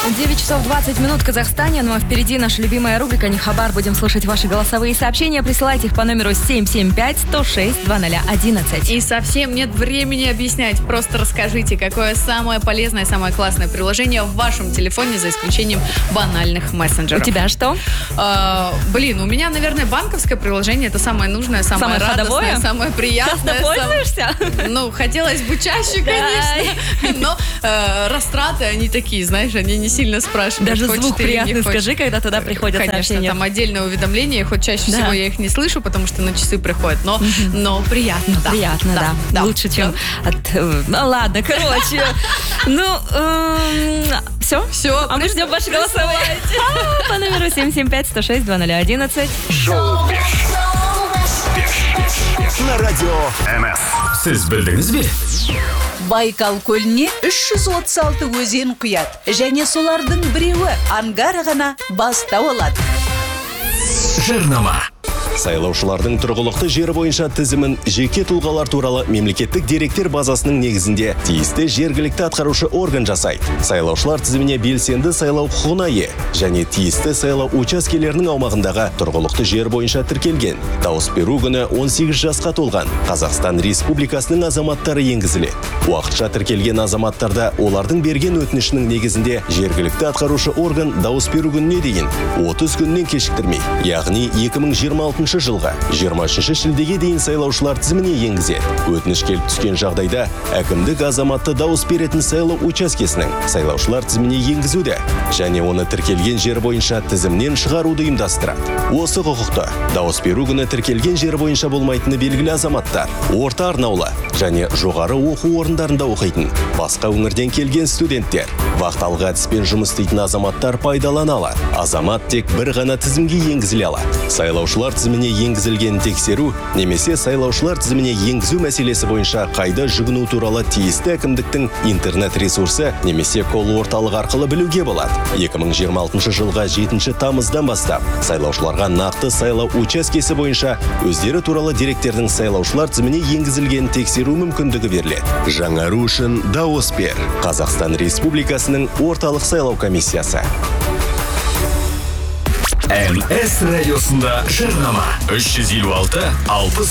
9 часов 20 минут в Казахстане, ну а впереди наша любимая рубрика «Не хабар». Будем слушать ваши голосовые сообщения. Присылайте их по номеру 775-106-2011. И совсем нет времени объяснять. Просто расскажите, какое самое полезное, самое классное приложение в вашем телефоне, за исключением банальных мессенджеров. У тебя что? У меня, наверное, банковское приложение. Это самое нужное, самое радостное, ходовое? самое приятное. Часто пользуешься? Хотелось бы чаще, конечно. Но растраты, они такие, знаешь, они не сильно спрашивают. Даже звук приятный скажи, когда туда приходят сообщения. Конечно, там отдельное уведомление, хоть чаще всего я их не слышу, потому что на часы приходят, но приятно, да. Приятно, да. Лучше, чем от... Ну, ладно, короче. Все? Все. А мы ждем ваши голосовые. По номеру 775-106-2011. Шоу на радио МС. Сіз білдіңіз бе? Байкал көліне 336 өзен құяды. Және солардың біреуі Ангара ғана бастау алады. Жарнама. Сайлаушылардың тұрғылықты жері бойынша тізімін жеке тұлғалар туралы мемлекеттік деректер базасының негізінде тиісті жергілікті атқарушы орган жасайды. Сайлаушылар тізіміне белсенді сайлау құқығына ие және тиісті сайлау учаскелерінің аумағындағы тұрғылықты жер бойынша тіркелген. Дауыс беру күні 18 жасқа толған Қазақстан Республикасының азаматтары енгізіледі. Уақытша тіркелген азаматтарда олардың берген өтінішінің негізінде жергілікті атқарушы орган дауыс беру күніне дейін 30 күннен кешіктірмей, яғни 2026 жылға 23 шілдеге дейін сайлаушылар тізіміне енгізеді. Өтініш келіп түскен жағдайда әкімдік азаматты дауыс беретін сайлау учаскесінің сайлаушылар тізіміне енгізуді және оны тіркелген жер бойынша тізімнен шығаруды ұйымдастырады. Осы құқықты дауыс беру күні тіркелген жер бойынша болмайтыны белгілі азаматтар, орта арнаулы және жоғары оқу орындарында оқитын, басқа өңірден келген студенттер, вақталғы әдіспен жұмыс істейтін азаматтар пайдалана алады. Азамат тек бір ғана тізімге енгізіле алады. Сайлаушылар тізіміне енгізілген тексеру немесе сайлаушылар тізіміне енгізу мәселесі бойынша қайда жүгіну туралы тиісті әкімдіктің интернет ресурсы немесе кол орталық арқылы білуге болады. 2026 жылға 7 тамыздан бастап сайлаушыларға нақты сайлау учаскесі бойынша өздері туралы деректердің сайлаушылар тізіміне енгізілген тексеру мүмкіндігі беріледі. Жаңару үшін дауыс бер. Қазақстан Республикасының орталық сайлау комиссиясы. МС радиосында жарнама 356-60